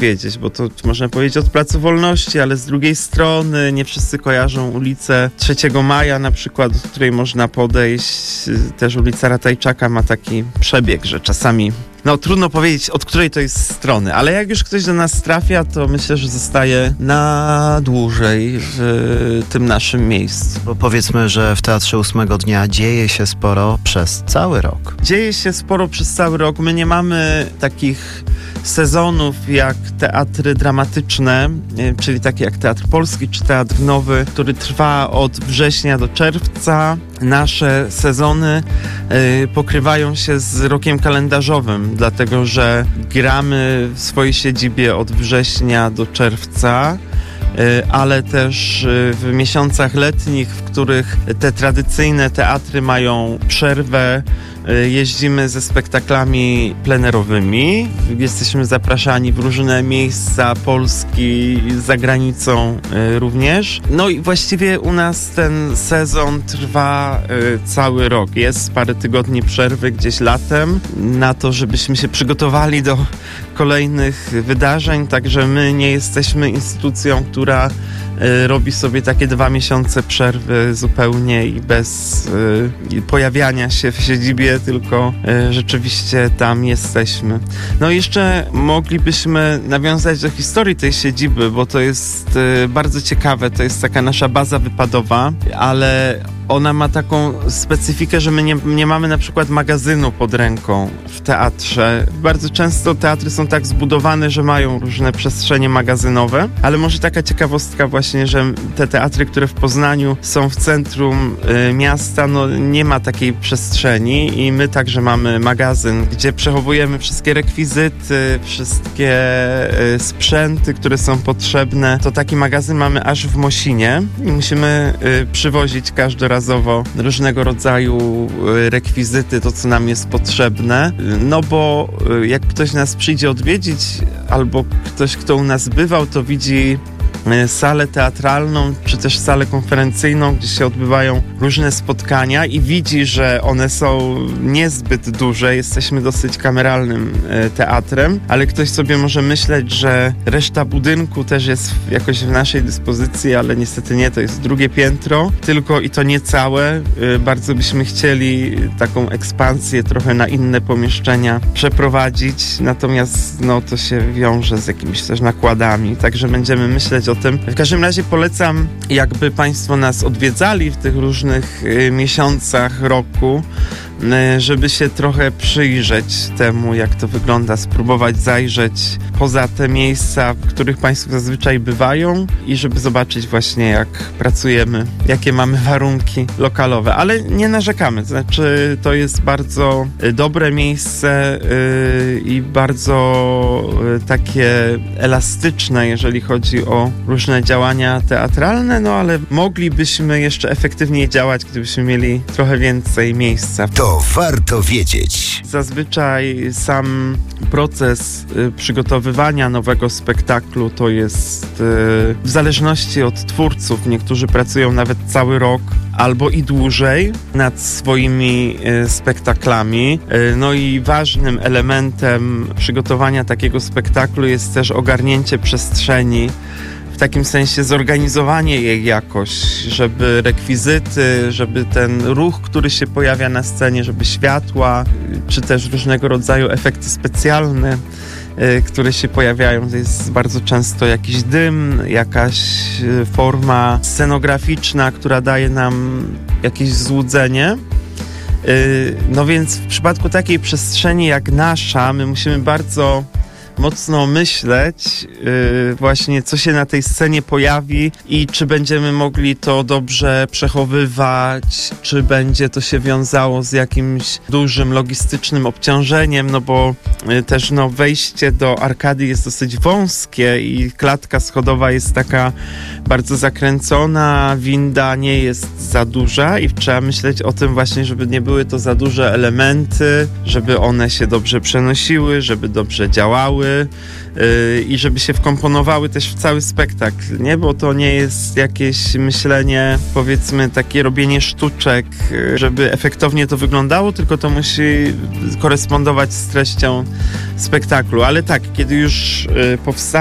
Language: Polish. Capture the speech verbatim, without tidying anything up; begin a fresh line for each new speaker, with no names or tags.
wiedzieć, bo to można powiedzieć od Placu Wolności, ale z drugiej strony nie wszyscy kojarzą ulicę trzeciego maja na przykład, do której można podejść. Też ulica Ratajczaka ma taki przebieg, że czasami no trudno powiedzieć, od której to jest strony, ale jak już ktoś do nas trafia, to myślę, że zostaje na dłużej w tym naszym miejscu.
Bo powiedzmy, że w Teatrze Ósmego Dnia dzieje się sporo przez cały rok.
Dzieje się sporo przez cały rok. My nie mamy takich sezonów jak teatry dramatyczne, czyli takie jak Teatr Polski czy Teatr Nowy, który trwa od września do czerwca. Nasze sezony y, pokrywają się z rokiem kalendarzowym, dlatego że gramy w swojej siedzibie od września do czerwca, y, ale też y, w miesiącach letnich, w których te tradycyjne teatry mają przerwę, jeździmy ze spektaklami plenerowymi. Jesteśmy zapraszani w różne miejsca Polski, za granicą również. No i właściwie u nas ten sezon trwa cały rok. Jest parę tygodni przerwy gdzieś latem na to, żebyśmy się przygotowali do kolejnych wydarzeń. Także my nie jesteśmy instytucją, która robi sobie takie dwa miesiące przerwy zupełnie i bez y, pojawiania się w siedzibie, tylko y, rzeczywiście tam jesteśmy. No i jeszcze moglibyśmy nawiązać do historii tej siedziby, bo to jest y, bardzo ciekawe, to jest taka nasza baza wypadowa, ale ona ma taką specyfikę, że my nie, nie mamy na przykład magazynu pod ręką w teatrze. Bardzo często teatry są tak zbudowane, że mają różne przestrzenie magazynowe, ale może taka ciekawostka właśnie, że te teatry, które w Poznaniu są w centrum y, miasta, no nie ma takiej przestrzeni i my także mamy magazyn, gdzie przechowujemy wszystkie rekwizyty, wszystkie y, sprzęty, które są potrzebne. To taki magazyn mamy aż w Mosinie i musimy y, przywozić każdorazowo różnego rodzaju rekwizyty, to co nam jest potrzebne. No bo jak ktoś nas przyjdzie odwiedzić albo ktoś, kto u nas bywał, to widzi salę teatralną, czy też salę konferencyjną, gdzie się odbywają różne spotkania i widzi, że one są niezbyt duże. Jesteśmy dosyć kameralnym teatrem, ale ktoś sobie może myśleć, że reszta budynku też jest jakoś w naszej dyspozycji, ale niestety nie, to jest drugie piętro, tylko i to nie całe. Bardzo byśmy chcieli taką ekspansję trochę na inne pomieszczenia przeprowadzić, natomiast no to się wiąże z jakimiś też nakładami, także będziemy myśleć o tym. W każdym razie polecam, jakby Państwo nas odwiedzali w tych różnych y, miesiącach roku, y, żeby się trochę przyjrzeć temu, jak to wygląda, spróbować zajrzeć poza te miejsca, w których Państwo zazwyczaj bywają i żeby zobaczyć właśnie, jak pracujemy, jakie mamy warunki lokalowe, ale nie narzekamy, to znaczy to jest bardzo y, dobre miejsce y, i bardzo y, takie elastyczne, jeżeli chodzi o różne działania teatralne, no ale moglibyśmy jeszcze efektywniej działać, gdybyśmy mieli trochę więcej miejsca.
To warto wiedzieć.
Zazwyczaj sam proces y, przygotowywania nowego spektaklu to jest y, w zależności od twórców. Niektórzy pracują nawet cały rok albo i dłużej nad swoimi y, spektaklami. Y, no i ważnym elementem przygotowania takiego spektaklu jest też ogarnięcie przestrzeni, w takim sensie zorganizowanie jej jakoś, żeby rekwizyty, żeby ten ruch, który się pojawia na scenie, żeby światła, czy też różnego rodzaju efekty specjalne, y, które się pojawiają. To jest bardzo często jakiś dym, jakaś y, forma scenograficzna, która daje nam jakieś złudzenie. Y, no więc w przypadku takiej przestrzeni jak nasza, my musimy bardzo mocno myśleć yy, właśnie, co się na tej scenie pojawi i czy będziemy mogli to dobrze przechowywać, czy będzie to się wiązało z jakimś dużym logistycznym obciążeniem, no bo yy, też no, wejście do arkady jest dosyć wąskie i klatka schodowa jest taka bardzo zakręcona, winda nie jest za duża i trzeba myśleć o tym właśnie, żeby nie były to za duże elementy, żeby one się dobrze przenosiły, żeby dobrze działały. pasowały yy, i żeby się wkomponowały też w cały spektakl, nie? Bo to nie jest jakieś myślenie, powiedzmy, takie robienie sztuczek, yy, żeby efektownie to wyglądało, tylko to musi korespondować z treścią spektaklu. Ale tak, kiedy już yy, powstało